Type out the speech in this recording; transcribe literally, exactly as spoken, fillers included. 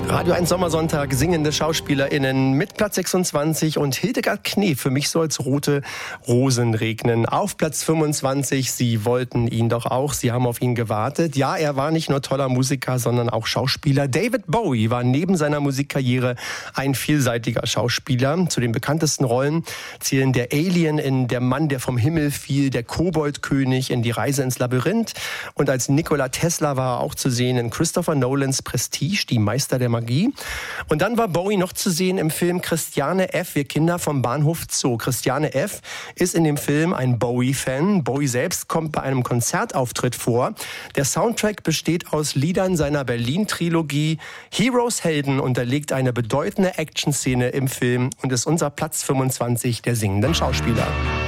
Radio eins Sommersonntag, singende SchauspielerInnen mit Platz sechsundzwanzig und Hildegard Knef, für mich soll's rote Rosen regnen. Auf Platz fünfundzwanzig, Sie wollten ihn doch auch, Sie haben auf ihn gewartet. Ja, er war nicht nur toller Musiker, sondern auch Schauspieler. David Bowie war neben seiner Musikkarriere ein vielseitiger Schauspieler. Zu den bekanntesten Rollen zählen der Alien in Der Mann, der vom Himmel fiel, der Koboldkönig in Die Reise ins Labyrinth. Und als Nikola Tesla war er auch zu sehen in Christopher Nolans Prestige, die Meister der Magie. Und dann war Bowie noch zu sehen im Film Christiane F., wir Kinder vom Bahnhof Zoo. Christiane F. ist in dem Film ein Bowie-Fan. Bowie selbst kommt bei einem Konzertauftritt vor. Der Soundtrack besteht aus Liedern seiner Berlin-Trilogie. Heroes Helden unterlegt eine bedeutende Action-Szene im Film und ist unser Platz fünfundzwanzig der singenden Schauspieler.